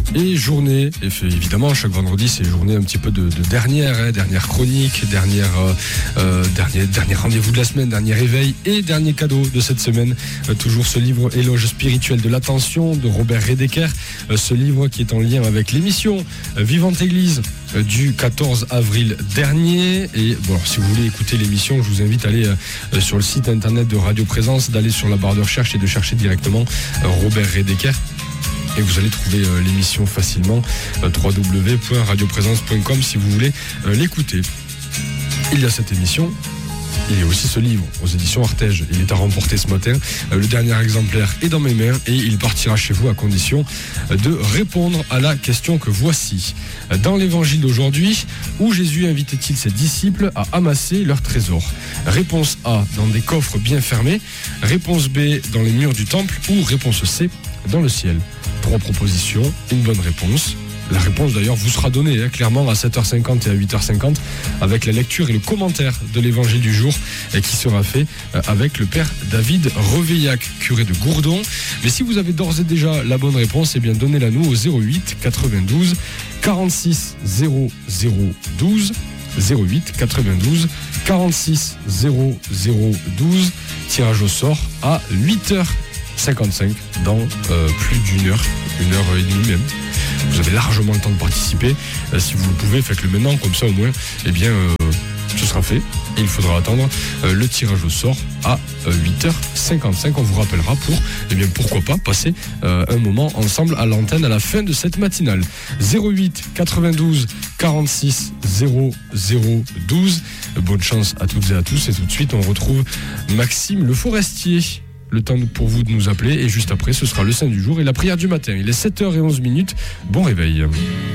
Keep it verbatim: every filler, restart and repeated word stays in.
Et journée, évidemment, chaque vendredi, c'est journée un petit peu de, de dernière, hein, dernière chronique, dernière, euh, dernier, dernier rendez-vous de la semaine, dernier réveil et dernier cadeau de cette semaine. Euh, toujours ce livre Éloge spirituel de l'attention de Robert Redeker. Euh, ce livre qui est en lien avec l'émission euh, Vivante Église euh, du quatorze avril dernier. Et bon, alors, si vous voulez écouter l'émission, je vous invite à aller euh, sur le site internet de Radio Présence, d'aller sur la barre de recherche et de chercher directement euh, Robert Redeker. Et vous allez trouver euh, l'émission facilement, euh, w w w point radio présence point com si vous voulez euh, l'écouter. Il y a cette émission, il y a aussi ce livre aux éditions Artege. Il est à remporter ce matin. Euh, le dernier exemplaire est dans mes mains et il partira chez vous à condition de répondre à la question que voici. Dans l'évangile d'aujourd'hui, où Jésus invitait-il ses disciples à amasser leur trésor? Réponse A, dans des coffres bien fermés. Réponse B, dans les murs du temple. Ou réponse C, dans le ciel. Trois propositions, une bonne réponse. La réponse d'ailleurs vous sera donnée hein, clairement à sept heures cinquante et à huit heures cinquante avec la lecture et le commentaire de l'évangile du jour et qui sera fait euh, avec le père David Reveillac, curé de Gourdon. Mais si vous avez d'ores et déjà la bonne réponse, eh bien donnez-la nous au zéro huit quatre-vingt-douze quarante-six zéro zéro douze. zéro huit quatre-vingt-douze quarante-six zéro zéro douze. Tirage au sort à huit heures cinquante-cinq dans euh, plus d'une heure, une heure et demie même. Vous avez largement le temps de participer. Euh, si vous le pouvez, faites-le maintenant, comme ça au moins, eh bien, euh, ce sera fait. Et il faudra attendre euh, le tirage au sort à euh, huit heures cinquante-cinq. On vous rappellera pour, eh bien, pourquoi pas, passer euh, un moment ensemble à l'antenne à la fin de cette matinale. zéro huit quatre-vingt-douze quarante-six zéro zéro douze. Bonne chance à toutes et à tous. Et tout de suite, on retrouve Maxime Le Forestier. Le temps pour vous de nous appeler et juste après ce sera le Saint du jour et la prière du matin. Il est sept heures onze minutes, bon réveil.